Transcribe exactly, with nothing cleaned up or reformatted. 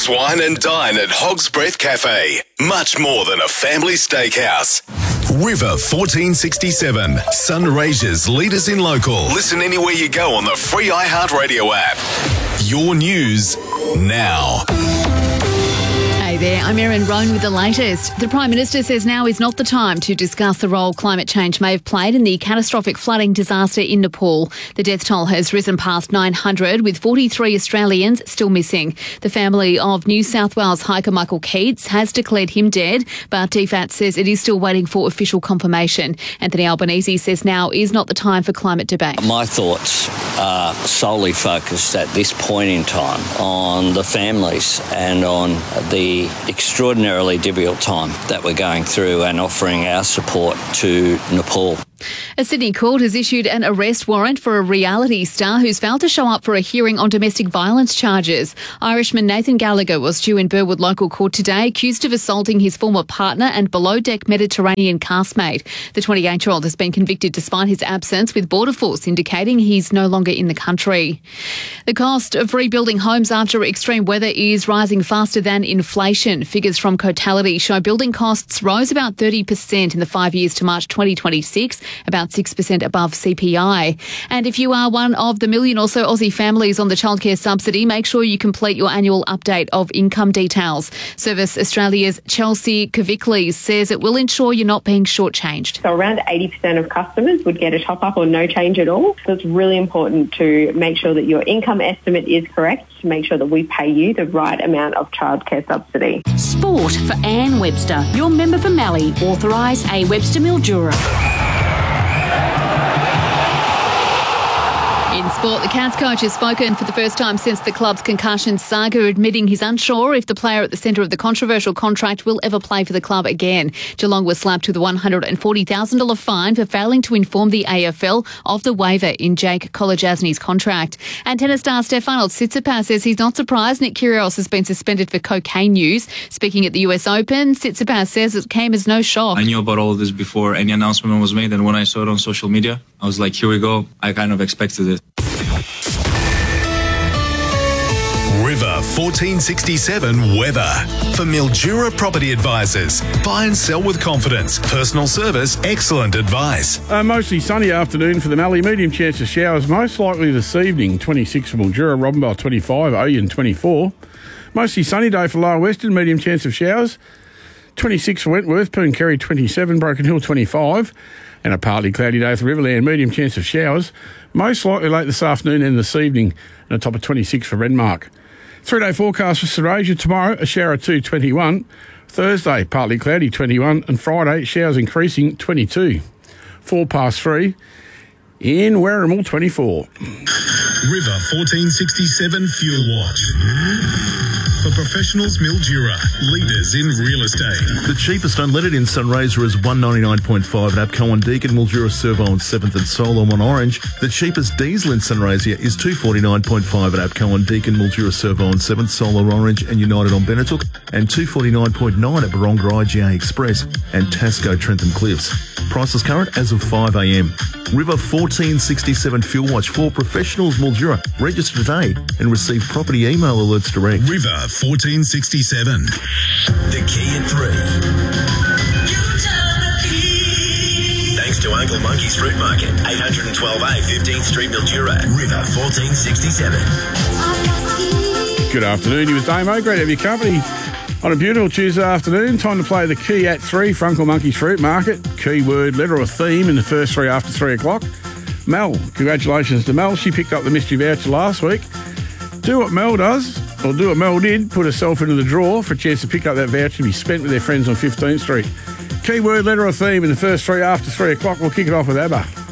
Relax, wine and dine at Hog's Breath Cafe. Much more than a family steakhouse. River fourteen sixty-seven, Sunraysia's leaders in local. Listen anywhere you go on the free iHeartRadio app. Your news now. Hey there, I'm Erin Roan with the latest. The Prime Minister says now is not the time to discuss the role climate change may have played in the catastrophic flooding disaster in Nepal. The death toll has risen past nine hundred, with forty-three Australians still missing. The family of New South Wales hiker Michael Keats has declared him dead, but D FAT says it is still waiting for official confirmation. Anthony Albanese says now is not the time for climate debate. My thoughts are solely focused at this point in time on the families and on the extraordinarily difficult time that we're going through and offering our support to Nepal. A Sydney court has issued an arrest warrant for a reality star who's failed to show up for a hearing on domestic violence charges. Irishman Nathan Gallagher was due in Burwood Local Court today, accused of assaulting his former partner and below-deck Mediterranean castmate. The twenty-eight-year-old has been convicted despite his absence, with Border Force indicating he's no longer in the country. The cost of rebuilding homes after extreme weather is rising faster than inflation. Figures from Cotality show building costs rose about thirty percent in the five years to March twenty twenty-six, about six percent above C P I. And if you are one of the million or so Aussie families on the childcare subsidy, make sure you complete your annual update of income details. Service Australia's Chelsea Kavicles says it will ensure you're not being shortchanged. So around eighty percent of customers would get a top-up or no change at all. So it's really important to make sure that your income estimate is correct, to make sure that we pay you the right amount of childcare subsidy. Sport for Anne Webster, your member for Mallee, authorised A Webster Mildura. In sport, the Cats coach has spoken for the first time since the club's concussion saga, admitting he's unsure if the player at the centre of the controversial contract will ever play for the club again. Geelong was slapped with a one hundred forty thousand dollars fine for failing to inform the A F L of the waiver in Jake Kolodjasny's contract. And tennis star Stefanos Tsitsipas says he's not surprised Nick Kyrgios has been suspended for cocaine news. Speaking at the U S Open, Tsitsipas says it came as no shock. I knew about all of this before any announcement was made, and when I saw it on social media, I was like, here we go. I kind of expected it. River fourteen sixty-seven weather. For Mildura Property Advisors. Buy and sell with confidence. Personal service, excellent advice. Uh, mostly sunny afternoon for the Mallee. Medium chance of showers most likely this evening. twenty-six for Mildura, Robinvale twenty-five, Oyen twenty-four. Mostly sunny day for Lower Western. Medium chance of showers. twenty-six for Wentworth, Pooncarry twenty-seven, Broken Hill twenty-five. And a partly cloudy day for Riverland. Medium chance of showers. Most likely late this afternoon and this evening. And a top of twenty-six for Renmark. Three-day forecast for Serasia tomorrow, a shower of two, twenty-one. Thursday, partly cloudy, twenty-one. And Friday, showers increasing, twenty-two. Four past three. In Werribee, twenty-four. River fourteen sixty-seven Fuel Watch. For professionals, Mildura, leaders in real estate. The cheapest unleaded in Sunraysia is one ninety-nine point five at Apco and Deakin, Mildura Servo on seventh and Solom on Orange. The cheapest diesel in Sunraysia is two forty-nine point five at Apco and Deakin, Mildura Servo on seventh, Solar Orange and United on Benetook, and two forty-nine point nine at Baronga I G A Express and Tasco Trentham Cliffs. Prices current as of five a m. River fourteen sixty-seven Fuel Watch for professionals, Mildura. Register today and receive property email alerts direct. River fourteen sixty-seven. The key at three. Thanks to Uncle Monkey's Fruit Market, eight twelve A, fifteenth Street, Mildura. River fourteen sixty-seven. Good afternoon, you with Damo. Great to have your company on a beautiful Tuesday afternoon. Time to play the key at three for Uncle Monkey's Fruit Market. Keyword, letter or theme in the first three after three o'clock. Mel, congratulations to Mel. She picked up the mystery voucher last week. Do what Mel does, or do what Mel did, put herself into the draw for a chance to pick up that voucher to be spent with their friends on fifteenth Street. Keyword, letter or theme in the first three after three o'clock. We'll kick it off with ABBA.